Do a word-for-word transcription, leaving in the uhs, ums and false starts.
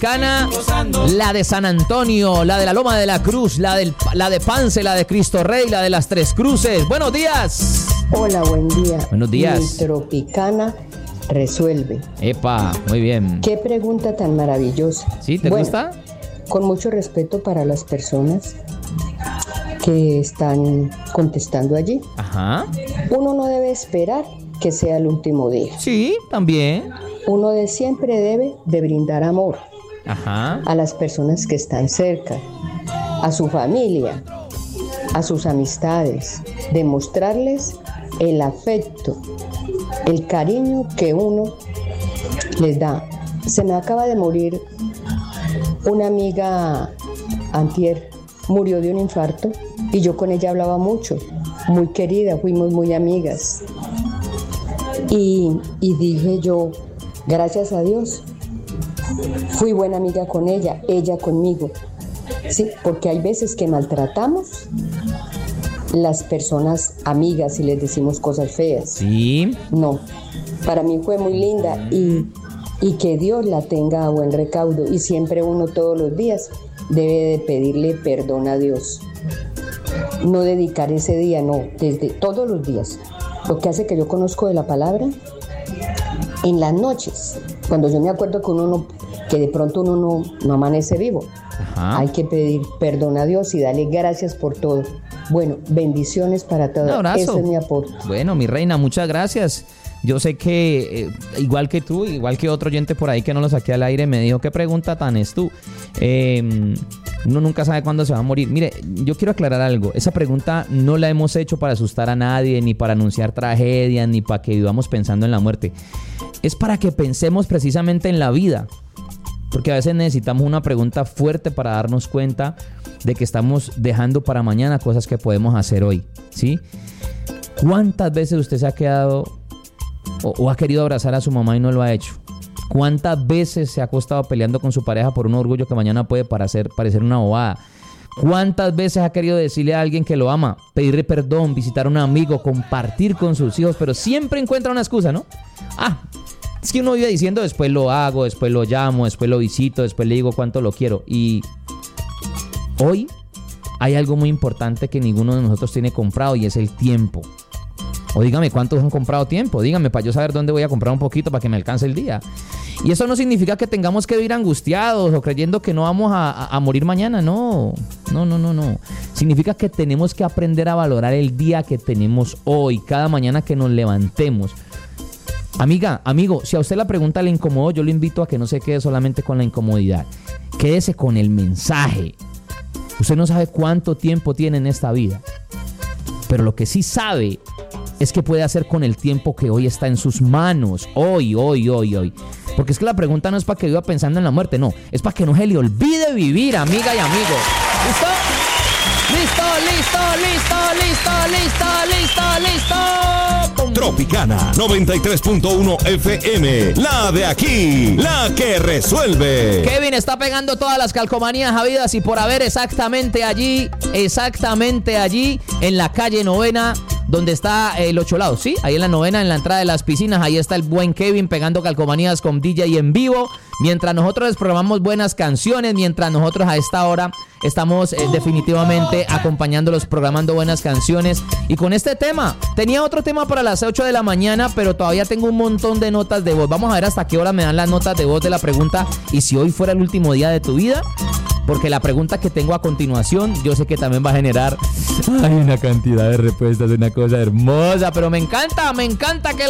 Tropicana, la de San Antonio, la de la Loma de la Cruz, la, del, la de Pance, la de Cristo Rey, la de las Tres Cruces. Buenos días. Hola, buen día. Buenos días. Mi Tropicana resuelve. Epa, muy bien. Qué pregunta tan maravillosa. ¿Sí? ¿Te bueno, gusta? Con mucho respeto para las personas que están contestando allí. Ajá. Uno no debe esperar que sea el último día. Sí, también. Uno de siempre debe de brindar amor. Ajá. A las personas que están cerca, a su familia, a sus amistades, demostrarles el afecto, el cariño que uno les da. Se me acaba de morir una amiga antier, murió de un infarto y yo con ella hablaba mucho, muy querida, fuimos muy amigas. Y, y dije yo, gracias a Dios, fui buena amiga con ella, ella conmigo. Sí, porque hay veces que maltratamos las personas amigas y les decimos cosas feas. Sí. No, para mí fue muy linda y, y que Dios la tenga a buen recaudo. Y siempre uno todos los días debe de pedirle perdón a Dios. No dedicar ese día, no, desde todos los días. Lo que hace que yo conozco de la palabra, en las noches, cuando yo me acuerdo que uno no, que de pronto uno no, no amanece vivo, Ajá. hay que pedir perdón a Dios y darle gracias por todo. Bueno, bendiciones para todos. Un abrazo. Ese es mi aporte. Bueno, mi reina, muchas gracias. Yo sé que, eh, igual que tú, igual que otro oyente por ahí que no lo saqué al aire, me dijo, ¿qué pregunta tan es tú? Eh, uno nunca sabe cuándo se va a morir. Mire, yo quiero aclarar algo. Esa pregunta no la hemos hecho para asustar a nadie, ni para anunciar tragedias, ni para que vivamos pensando en la muerte. Es para que pensemos precisamente en la vida. Porque a veces necesitamos una pregunta fuerte para darnos cuenta de que estamos dejando para mañana cosas que podemos hacer hoy, ¿sí? ¿Cuántas veces usted se ha quedado o, o ha querido abrazar a su mamá y no lo ha hecho? ¿Cuántas veces se ha acostado peleando con su pareja por un orgullo que mañana puede parecer, parecer una bobada? ¿Cuántas veces ha querido decirle a alguien que lo ama, pedirle perdón, visitar a un amigo, compartir con sus hijos, pero siempre encuentra una excusa, ¿no? Ah, es que uno vive diciendo, después lo hago, después lo llamo, después lo visito, después le digo cuánto lo quiero. Y hoy hay algo muy importante que ninguno de nosotros tiene comprado y es el tiempo. O dígame cuántos han comprado tiempo, dígame para yo saber dónde voy a comprar un poquito para que me alcance el día. Y eso no significa que tengamos que vivir angustiados o creyendo que no vamos a, a, a morir mañana, no, no, no, no, no. Significa que tenemos que aprender a valorar el día que tenemos hoy, cada mañana que nos levantemos. Amiga, amigo, si a usted la pregunta le incomodó, yo lo invito a que no se quede solamente con la incomodidad. Quédese con el mensaje. Usted no sabe cuánto tiempo tiene en esta vida, pero lo que sí sabe es que puede hacer con el tiempo que hoy está en sus manos. Hoy, hoy, hoy, hoy. Porque es que la pregunta no es para que viva pensando en la muerte, no. Es para que no se le olvide vivir, amiga y amigo. ¿Listo? ¡Listo, listo, listo, listo, listo, listo, listo! ¡Pum! Tropicana noventa y tres punto uno F M. La de aquí, la que resuelve. Kevin está pegando todas las calcomanías habidas y por haber exactamente allí, exactamente allí, en la calle Novena, donde está el Ocho Lados, ¿sí? Ahí en la Novena, en la entrada de las piscinas, ahí está el buen Kevin pegando calcomanías con D J en vivo, mientras nosotros les programamos buenas canciones, mientras nosotros a esta hora estamos eh, definitivamente acompañándolos, programando buenas canciones. Y con este tema, tenía otro tema para las ocho de la mañana, pero todavía tengo un montón de notas de voz. Vamos a ver hasta qué hora me dan las notas de voz de la pregunta y si hoy fuera el último día de tu vida. Porque la pregunta que tengo a continuación, yo sé que también va a generar ay, una cantidad de respuestas, una cosa hermosa, pero me encanta, me encanta que